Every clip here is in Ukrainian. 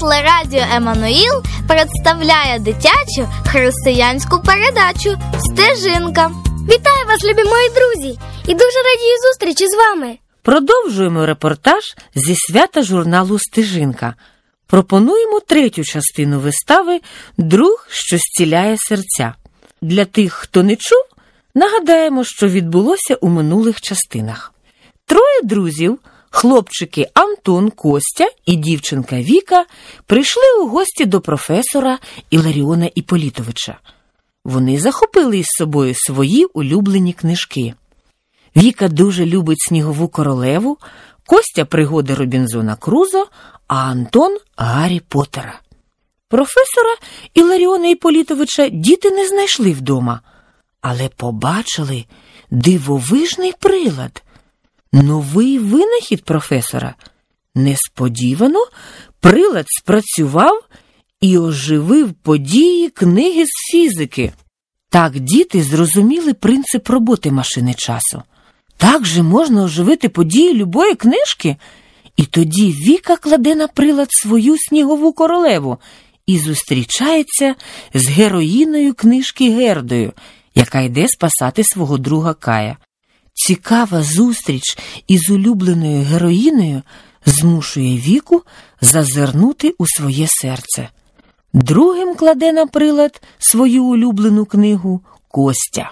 Телерадіо Еммануїл представляє дитячу християнську передачу «Стежинка». Вітаю вас, любі мої друзі, і дуже радію зустрічі з вами. Продовжуємо репортаж зі свята журналу «Стежинка». Пропонуємо третю частину вистави «Друг, що зціляє серця». Для тих, хто не чув, нагадаємо, що відбулося у минулих частинах. Троє друзів, хлопчики Антон, Костя і дівчинка Віка, прийшли у гості до професора Іларіона Іполітовича. Вони захопили із собою свої улюблені книжки. Віка дуже любить «Снігову королеву», Костя «Пригоди Робінзона Крузо», а Антон «Гаррі Поттера». Професора Іларіона Іполітовича діти не знайшли вдома, але побачили дивовижний прилад. Новий винахід професора. Несподівано прилад спрацював і оживив події книги з фізики. Так діти зрозуміли принцип роботи машини часу. Так же можна оживити події любої книжки? І тоді Віка кладе на прилад свою «Снігову королеву» і зустрічається з героїною книжки Гердою, яка йде спасати свого друга Кая. Цікава зустріч із улюбленою героїною змушує Віку зазирнути у своє серце. Другим кладе на прилад свою улюблену книгу Костя.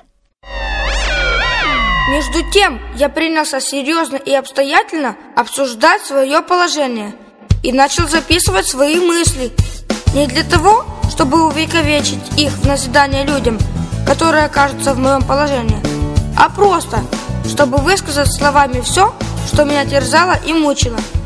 Между тем, я принялся серьезно и обстоятельно обсуждать свое положение и начал записывать свои мысли. Не для того, чтобы увековечить их в назидание людям, которые окажутся в моем положении, а просто, чтобы высказать словами все, что меня терзало и мучило.